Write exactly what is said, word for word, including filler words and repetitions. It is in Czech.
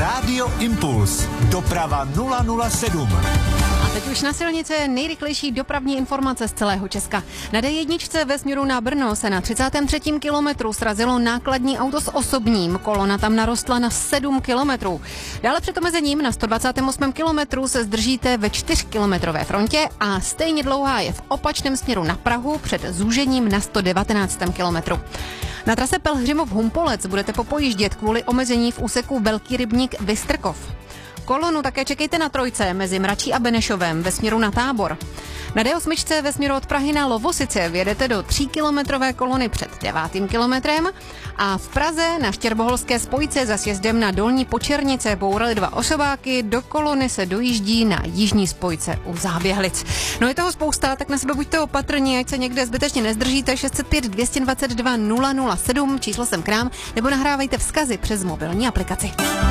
Rádio Impuls. Doprava nula nula sedm. A teď už na silnici nejrychlejší dopravní informace z celého Česka. Na D jedna ve směru na Brno se na třicátém třetím kilometru srazilo nákladní auto s osobním. Kolona tam narostla na sedm kilometrů. Dále před omezením na sto dvacátém osmém kilometru se zdržíte ve čtyřkilometrové frontě a stejně dlouhá je v opačném směru na Prahu před zúžením na sto devatenáctém kilometru. Na trase Pelhřimov-Humpolec budete popojíždět kvůli omezení v úseku Velký Rybník Vystrkov. Kolonu také čekejte na trojce mezi Mračí a Benešovem ve směru na Tábor. Na D osm ve směru od Prahy na Lovosice vjedete do tříkilometrové kolony před devátým kilometrem a v Praze na Štěrboholské spojce za sjezdem na Dolní Počernice bourali dva osobáky, do kolony se dojíždí na jižní spojce u Záběhlic. No je toho spousta, tak na sebe buďte opatrní, ať se někde zbytečně nezdržíte. Šest set pět dvě dvacet dva nula nula sedm, číslo sem k nám, nebo nahrávejte vzkazy přes mobilní aplikaci.